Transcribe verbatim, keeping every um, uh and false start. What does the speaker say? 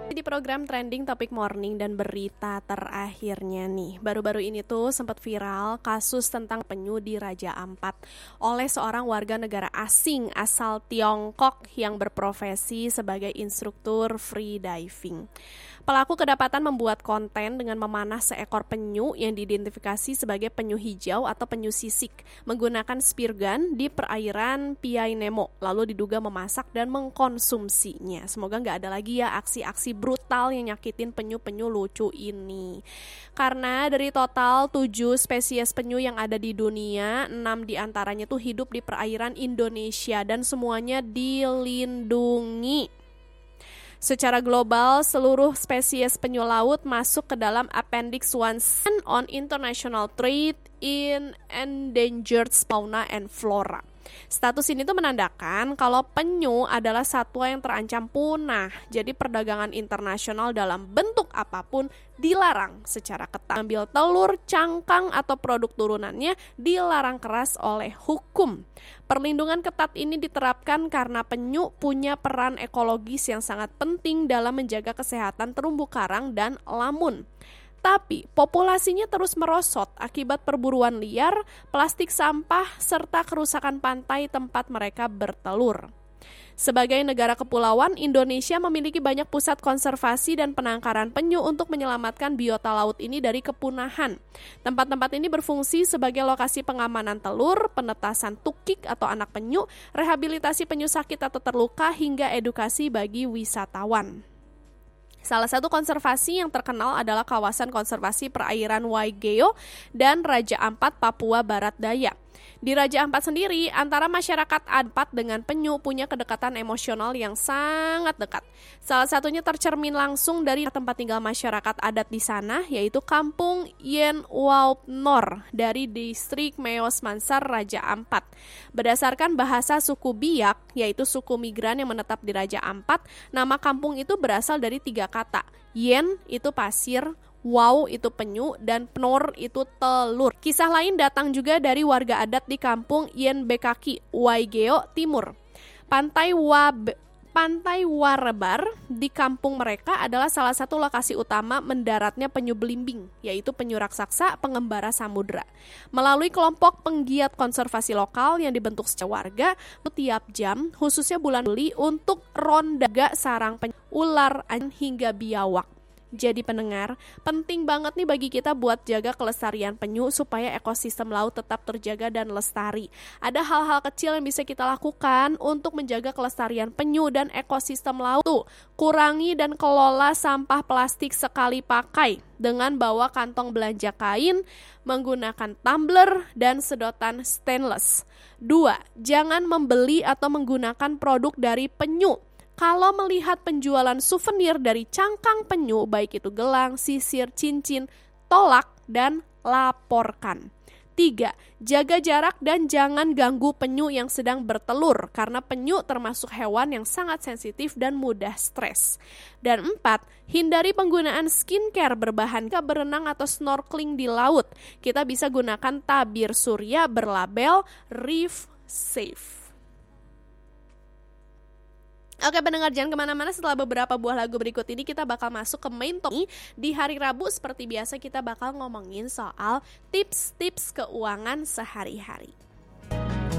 Di program Trending Topik Morning dan berita terakhirnya nih, baru-baru ini tuh sempat viral kasus tentang penyu di Raja Ampat oleh seorang warga negara asing asal Tiongkok yang berprofesi sebagai instruktur free diving. Pelaku kedapatan membuat konten dengan memanah seekor penyu yang diidentifikasi sebagai penyu hijau atau penyu sisik menggunakan spear gun di perairan Piai Nemo, lalu diduga memasak dan mengkonsumsinya. Semoga nggak ada lagi ya aksi-aksi brutal yang nyakitin penyu-penyu lucu ini. Karena dari total tujuh spesies penyu yang ada di dunia, enam diantaranya tuh hidup di perairan Indonesia dan semuanya dilindungi. Secara global, seluruh spesies penyu laut masuk ke dalam Appendix one on International Trade in Endangered Fauna and Flora. Status ini tuh menandakan kalau penyu adalah satwa yang terancam punah. Jadi perdagangan internasional dalam bentuk apapun dilarang secara ketat. Ambil telur, cangkang, atau produk turunannya dilarang keras oleh hukum. Perlindungan ketat ini diterapkan karena penyu punya peran ekologis yang sangat penting dalam menjaga kesehatan terumbu karang dan lamun. Tapi populasinya terus merosot akibat perburuan liar, plastik sampah, serta kerusakan pantai tempat mereka bertelur. Sebagai negara kepulauan, Indonesia memiliki banyak pusat konservasi dan penangkaran penyu untuk menyelamatkan biota laut ini dari kepunahan. Tempat-tempat ini berfungsi sebagai lokasi pengamanan telur, penetasan tukik atau anak penyu, rehabilitasi penyu sakit atau terluka, hingga edukasi bagi wisatawan. Salah satu konservasi yang terkenal adalah kawasan konservasi perairan Waigeo dan Raja Ampat, Papua Barat Daya. Di Raja Ampat sendiri, antara masyarakat Ampat dengan penyu punya kedekatan emosional yang sangat dekat. Salah satunya tercermin langsung dari tempat tinggal masyarakat adat di sana, yaitu Kampung Yen Waup Nor dari distrik Meos Mansar, Raja Ampat. Berdasarkan bahasa suku Biak, yaitu suku migran yang menetap di Raja Ampat, nama kampung itu berasal dari tiga kata. Yen itu pasir, Wow itu penyu, dan Pnor itu telur. Kisah lain datang juga dari warga adat di kampung Yen Bekaki, Waigeo Timur. Pantai Wab Pantai Warebar di kampung mereka adalah salah satu lokasi utama mendaratnya penyu belimbing, yaitu penyu raksasa pengembara samudra. Melalui kelompok penggiat konservasi lokal yang dibentuk secara warga, setiap jam, khususnya bulan Juli, untuk ronda sarang penyu, ular, hingga biawak. Jadi pendengar, penting banget nih bagi kita buat jaga kelestarian penyu supaya ekosistem laut tetap terjaga dan lestari. Ada hal-hal kecil yang bisa kita lakukan untuk menjaga kelestarian penyu dan ekosistem laut. Tuh, kurangi dan kelola sampah plastik sekali pakai dengan bawa kantong belanja kain, menggunakan tumbler, dan sedotan stainless. Dua, jangan membeli atau menggunakan produk dari penyu. Kalau melihat penjualan souvenir dari cangkang penyu, baik itu gelang, sisir, cincin, tolak, dan laporkan. Tiga, jaga jarak dan jangan ganggu penyu yang sedang bertelur, karena penyu termasuk hewan yang sangat sensitif dan mudah stres. Dan empat, hindari penggunaan skincare berbahan berenang atau snorkeling di laut. Kita bisa gunakan tabir surya berlabel Reef Safe. Oke pendengar, jangan kemana-mana. Setelah beberapa buah lagu berikut ini kita bakal masuk ke main topik. Di hari Rabu seperti biasa kita bakal ngomongin soal tips-tips keuangan sehari-hari.